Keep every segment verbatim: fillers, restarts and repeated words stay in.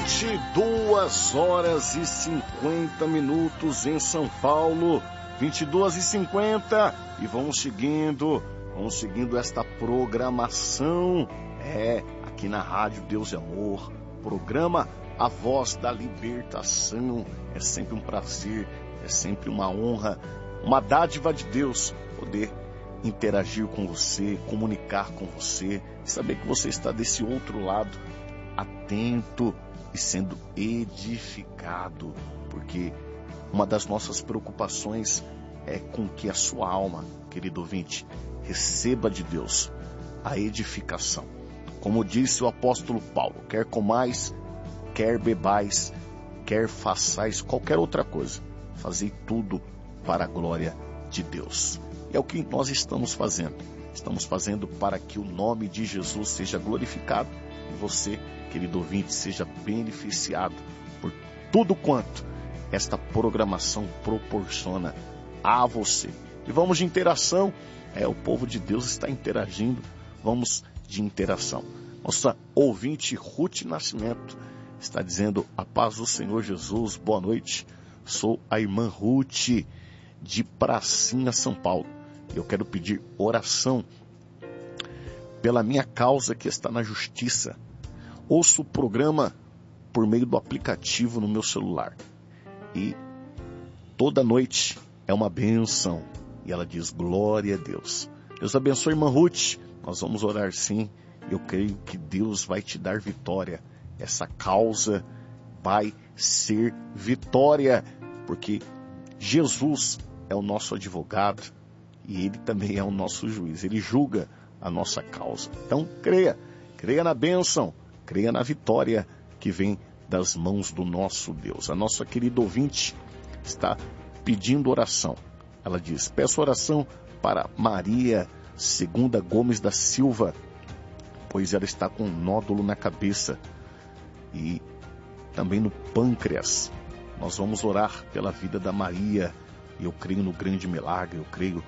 vinte e duas horas e cinquenta minutos em São Paulo, vinte e duas e cinquenta, e vamos seguindo, vamos seguindo esta programação, é, aqui na Rádio Deus e Amor, programa A Voz da Libertação. É sempre um prazer, é sempre uma honra, uma dádiva de Deus poder interagir com você, comunicar com você, saber que você está desse outro lado, atento e sendo edificado, porque uma das nossas preocupações é com que a sua alma, querido ouvinte, receba de Deus a edificação. Como disse o apóstolo Paulo, quer comais, quer bebais, quer façais qualquer outra coisa, fazei tudo para a glória de Deus. E é o que nós estamos fazendo. Estamos fazendo para que o nome de Jesus seja glorificado e você, querido ouvinte, seja beneficiado por tudo quanto esta programação proporciona a você. E vamos de interação. É, o povo de Deus está interagindo. Vamos de interação. Nossa ouvinte Ruth Nascimento está dizendo: a paz do Senhor Jesus, boa noite. Sou a irmã Ruth de Pracinha, São Paulo. Eu quero pedir oração pela minha causa que está na justiça. Ouço o programa por meio do aplicativo no meu celular. E toda noite é uma bênção. E ela diz: glória a Deus. Deus abençoe, irmã Ruth. Nós vamos orar sim. Eu creio que Deus vai te dar vitória. Essa causa vai ser vitória. Porque Jesus é o nosso advogado. E Ele também é o nosso juiz. Ele julga a nossa causa. Então creia. Creia na bênção. Creia na vitória que vem das mãos do nosso Deus. A nossa querida ouvinte está pedindo oração. Ela diz: peço oração para Maria Segunda Gomes da Silva, pois ela está com um nódulo na cabeça e também no pâncreas. Nós vamos orar pela vida da Maria. Eu creio no grande milagre, eu creio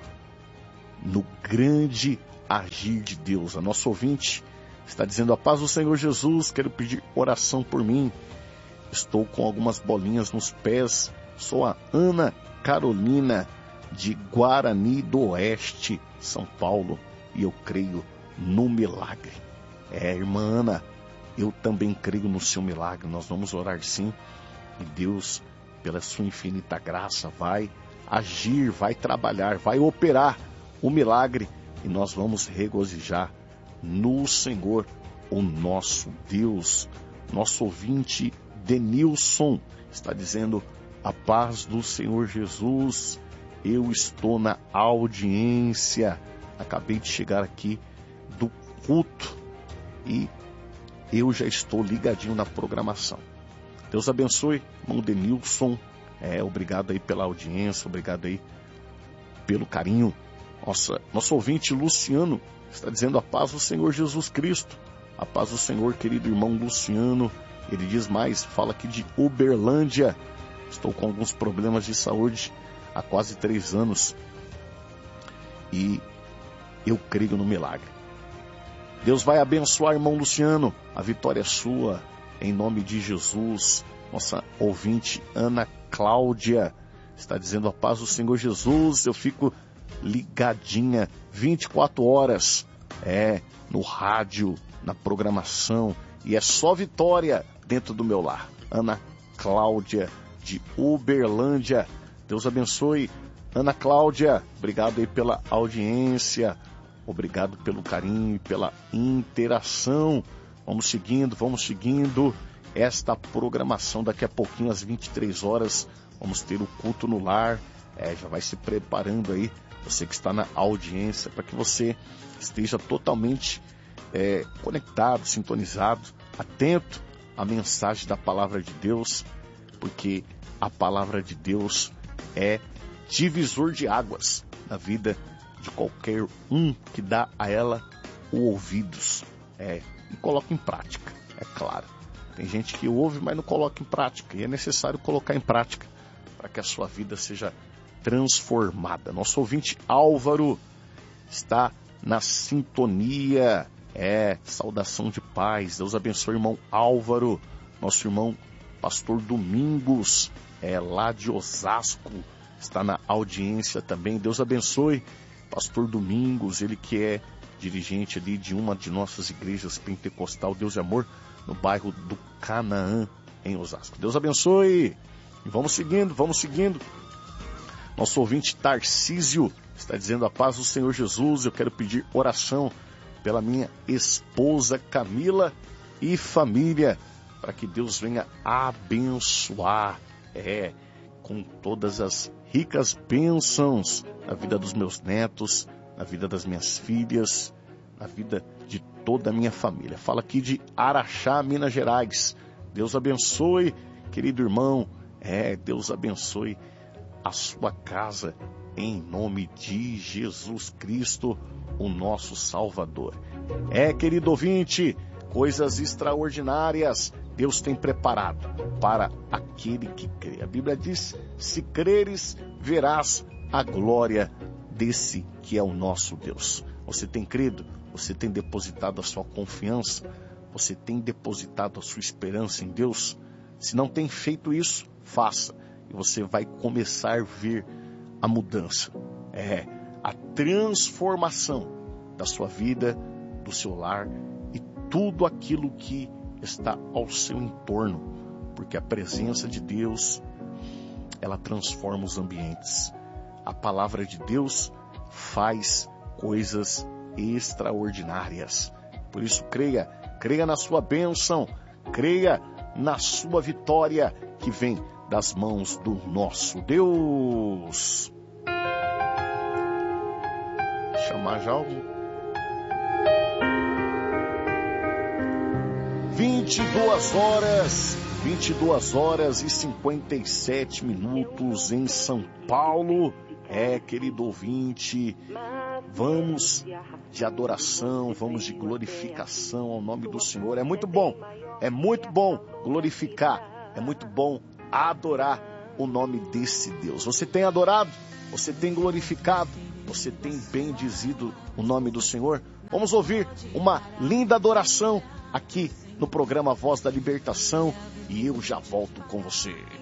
no grande agir de Deus. A nossa ouvinte está dizendo: a paz do Senhor Jesus, quero pedir oração por mim. Estou com algumas bolinhas nos pés. Sou a Ana Carolina de Guarani do Oeste, São Paulo, e eu creio no milagre. É, irmã Ana, eu também creio no seu milagre. Nós vamos orar sim, e Deus, pela sua infinita graça, vai agir, vai trabalhar, vai operar o milagre, e nós vamos regozijar no Senhor, o nosso Deus. Nosso ouvinte Denilson está dizendo: a paz do Senhor Jesus, eu estou na audiência, acabei de chegar aqui do culto e eu já estou ligadinho na programação. Deus abençoe, irmão Denilson, é, obrigado aí pela audiência, obrigado aí pelo carinho. Nossa, nosso ouvinte Luciano está dizendo: a paz do Senhor Jesus Cristo. A paz do Senhor, querido irmão Luciano. Ele diz mais, fala aqui de Uberlândia. Estou com alguns problemas de saúde há quase três anos. E eu creio no milagre. Deus vai abençoar, irmão Luciano. A vitória é sua, em nome de Jesus. Nossa ouvinte Ana Cláudia está dizendo: a paz do Senhor Jesus. Eu fico ligadinha vinte e quatro horas, é, no rádio, na programação, e é só vitória dentro do meu lar. Ana Cláudia de Uberlândia. Deus abençoe, Ana Cláudia. Obrigado aí pela audiência, obrigado pelo carinho e pela interação. Vamos seguindo, vamos seguindo esta programação. Daqui a pouquinho, às vinte e três horas, vamos ter o culto no lar. É, já vai se preparando aí, você que está na audiência, para que você esteja totalmente é, conectado, sintonizado, atento à mensagem da palavra de Deus, porque a palavra de Deus é divisor de águas na vida de qualquer um que dá a ela o ouvidos, é, e coloca em prática, é claro. Tem gente que ouve, mas não coloca em prática, e é necessário colocar em prática para que a sua vida seja transformada. Nosso ouvinte Álvaro está na sintonia. É, saudação de paz. Deus abençoe, irmão Álvaro. nosso irmão Pastor Domingos, é lá de Osasco, está na audiência também. Deus abençoe Pastor Domingos, ele que é dirigente ali de uma de nossas igrejas pentecostal, Deus e Amor, no bairro do Canaã, em Osasco. Deus abençoe. E vamos seguindo, vamos seguindo. Nosso ouvinte Tarcísio está dizendo: a paz do Senhor Jesus, eu quero pedir oração pela minha esposa Camila e família, para que Deus venha abençoar, é, com todas as ricas bênçãos na vida dos meus netos, na vida das minhas filhas, na vida de toda a minha família. Fala aqui de Araxá, Minas Gerais. Deus abençoe, querido irmão, é, Deus abençoe a sua casa, em nome de Jesus Cristo, o nosso Salvador. É, querido ouvinte, coisas extraordinárias Deus tem preparado para aquele que crê. A Bíblia diz: se creres, verás a glória desse que é o nosso Deus. Você tem crido? Você tem depositado a sua confiança? Você tem depositado a sua esperança em Deus? Se não tem feito isso, faça. E você vai começar a ver a mudança. É, a transformação da sua vida, do seu lar e tudo aquilo que está ao seu entorno, porque a presença de Deus, ela transforma os ambientes. A palavra de Deus faz coisas extraordinárias. Por isso, creia, creia na sua bênção, creia na sua vitória que vem das mãos do nosso Deus. Chamar já algum? vinte e duas horas, vinte e duas horas e cinquenta e sete minutos em São Paulo. É, querido ouvinte, vamos de adoração, vamos de glorificação ao nome do Senhor. É muito bom, é muito bom glorificar, é muito bom adorar o nome desse Deus. Você tem adorado? Você tem glorificado? Você tem bendizido o nome do Senhor? Vamos ouvir uma linda adoração aqui no programa Voz da Libertação, e eu já volto com você.